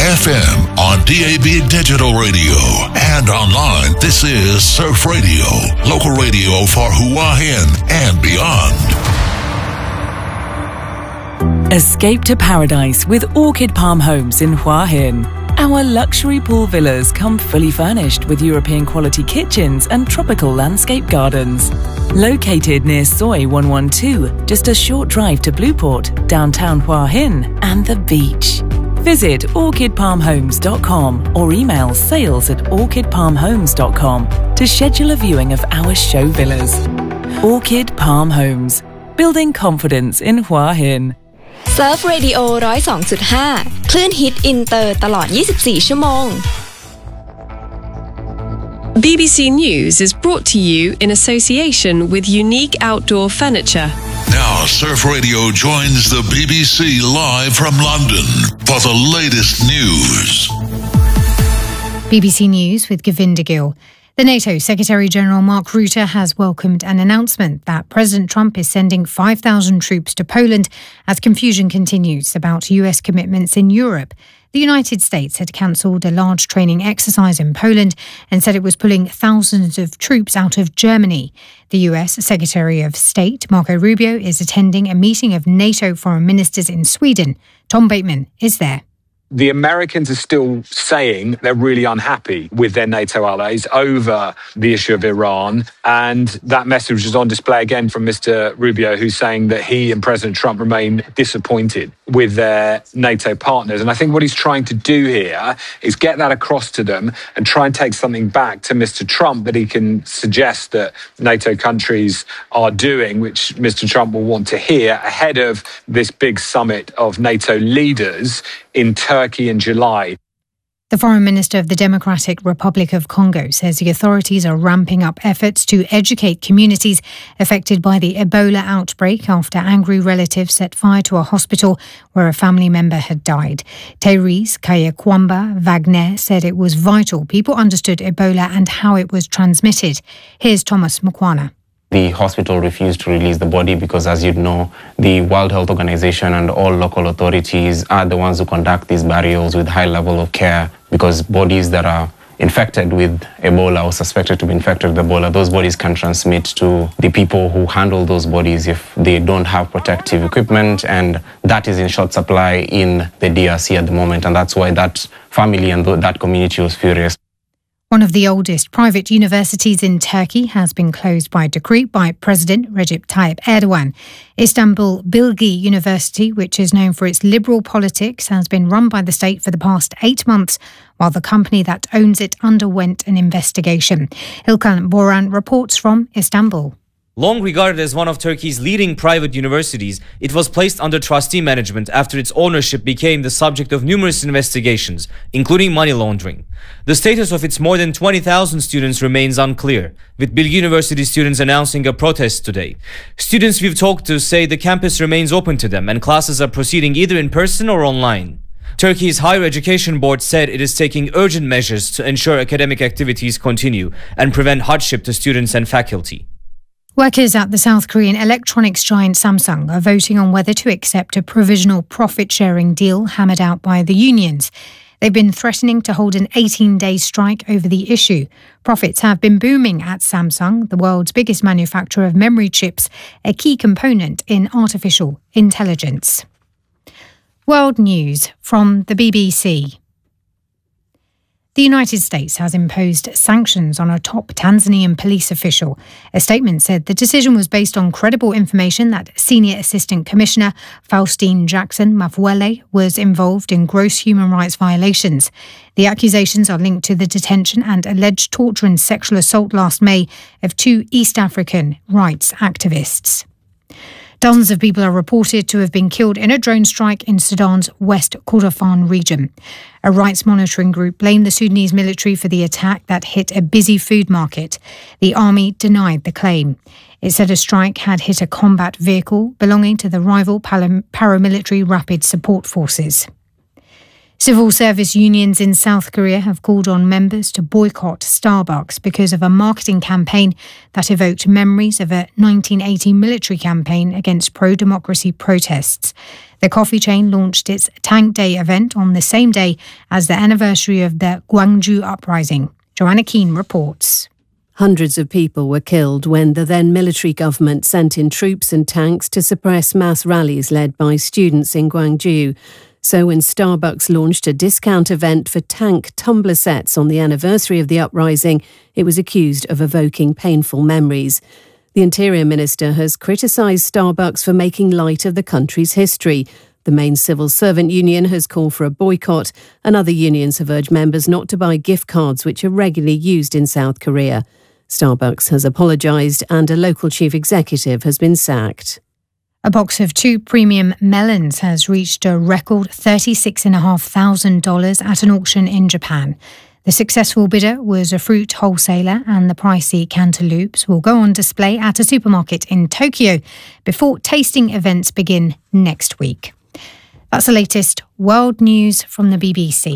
FM, on DAB digital radio, and online. This is Surf Radio, local radio for Hua Hin and beyond. Escape to paradise with Orchid Palm Homes in Hua Hin. Our luxury pool villas come fully furnished with European quality kitchens and tropical landscape gardens. Located near Soi 112, just a short drive to Blueport, downtown Hua Hin, and the beach. Visit orchidpalmhomes.com or email sales@orchidpalmhomes.com to schedule a viewing of our show villas. Orchid Palm Homes, building confidence in Hua Hin. Surf Radio 102.5 คลื่นฮิตอินเตอร์ตลอด 24 ชั่วโมง BBC News is brought to you in association with Unique Outdoor Furniture. Now, Surf Radio joins the BBC live from London for the latest news. BBC News with Govinda Gill. The NATO Secretary-General Mark Rutte has welcomed an announcement that President Trump is sending 5,000 troops to Poland as confusion continues about US commitments in Europe. The United States had cancelled a large training exercise in Poland and said it was pulling thousands of troops out of Germany. The US Secretary of State, Marco Rubio, is attending a meeting of NATO foreign ministers in Sweden. Tom Bateman is there. The Americans are still saying they're really unhappy with their NATO allies over the issue of Iran. And that message is on display again from Mr. Rubio, who's saying that he and President Trump remain disappointed with their NATO partners. And I think what he's trying to do here is get that across to them and try and take something back to Mr. Trump that he can suggest that NATO countries are doing, which Mr. Trump will want to hear ahead of this big summit of NATO leaders in Turkey in July. The Foreign Minister of the Democratic Republic of Congo says the authorities are ramping up efforts to educate communities affected by the Ebola outbreak after angry relatives set fire to a hospital where a family member had died. Therese Kayakwamba Wagner said it was vital people understood Ebola and how it was transmitted. Here's Thomas Mukwana. The hospital refused to release the body because, as you know, the World Health Organization and all local authorities are the ones who conduct these burials with high level of care, because bodies that are infected with Ebola or suspected to be infected with Ebola, those bodies can transmit to the people who handle those bodies if they don't have protective equipment, and that is in short supply in the DRC at the moment, and that's why that family and that community was furious. One of the oldest private universities in Turkey has been closed by decree by President Recep Tayyip Erdogan. Istanbul Bilgi University, which is known for its liberal politics, has been run by the state for the past 8 months, while the company that owns it underwent an investigation. Ilkan Boran reports from Istanbul. Long regarded as one of Turkey's leading private universities, it was placed under trustee management after its ownership became the subject of numerous investigations, including money laundering. The status of its more than 20,000 students remains unclear, with Bilgi University students announcing a protest today. Students we've talked to say the campus remains open to them and classes are proceeding either in person or online. Turkey's Higher Education Board said it is taking urgent measures to ensure academic activities continue and prevent hardship to students and faculty. Workers at the South Korean electronics giant Samsung are voting on whether to accept a provisional profit-sharing deal hammered out by the unions. They've been threatening to hold an 18-day strike over the issue. Profits have been booming at Samsung, the world's biggest manufacturer of memory chips, a key component in artificial intelligence. World News from the BBC. The United States has imposed sanctions on a top Tanzanian police official. A statement said the decision was based on credible information that Senior Assistant Commissioner Faustine Jackson Mafuele was involved in gross human rights violations. The accusations are linked to the detention and alleged torture and sexual assault last May of 2 East African rights activists. Dozens of people are reported to have been killed in a drone strike in Sudan's West Kordofan region. A rights monitoring group blamed the Sudanese military for the attack that hit a busy food market. The army denied the claim. It said a strike had hit a combat vehicle belonging to the rival paramilitary Rapid Support Forces. Civil service unions in South Korea have called on members to boycott Starbucks because of a marketing campaign that evoked memories of a 1980 military campaign against pro-democracy protests. The coffee chain launched its Tank Day event on the same day as the anniversary of the Gwangju uprising. Joanna Keane reports. Hundreds of people were killed when the then military government sent in troops and tanks to suppress mass rallies led by students in Gwangju. So when Starbucks launched a discount event for tank tumbler sets on the anniversary of the uprising, it was accused of evoking painful memories. The Interior Minister has criticised Starbucks for making light of the country's history. The main civil servant union has called for a boycott, and other unions have urged members not to buy gift cards which are regularly used in South Korea. Starbucks has apologised and a local chief executive has been sacked. A box of 2 premium melons has reached a record $36,500 at an auction in Japan. The successful bidder was a fruit wholesaler, and the pricey cantaloupes will go on display at a supermarket in Tokyo before tasting events begin next week. That's the latest world news from the BBC.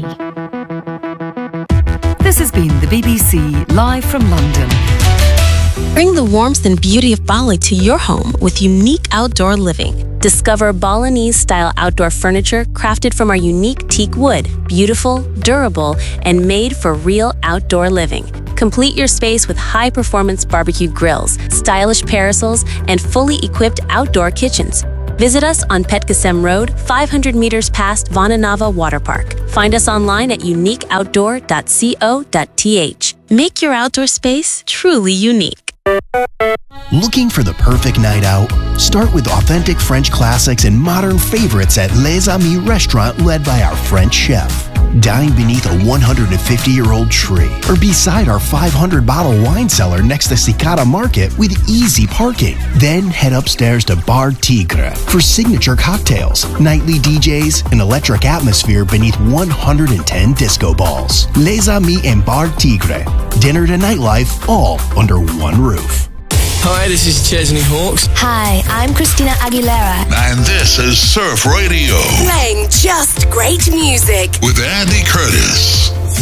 This has been the BBC live from London. Bring the warmth and beauty of Bali to your home with unique outdoor living. Discover Balinese-style outdoor furniture crafted from our unique teak wood, beautiful, durable, and made for real outdoor living. Complete your space with high-performance barbecue grills, stylish parasols, and fully equipped outdoor kitchens. Visit us on Petkasem Road, 500 meters past Vananava Water Park. Find us online at uniqueoutdoor.co.th. Make your outdoor space truly unique. Looking for the perfect night out? Start with authentic French classics and modern favorites at Les Amis restaurant led by our French chef. Dine beneath a 150-year-old tree or beside our 500-bottle wine cellar next to Cicada Market with easy parking. Then head upstairs to Bar Tigre for signature cocktails, nightly DJs, and electric atmosphere beneath 110 disco balls. Les Amis and Bar Tigre. Dinner to nightlife all under one roof. Hi, this is Chesney Hawkes. Hi, I'm Christina Aguilera. And this is Surf Radio. Playing just great music. With Andy Curtis.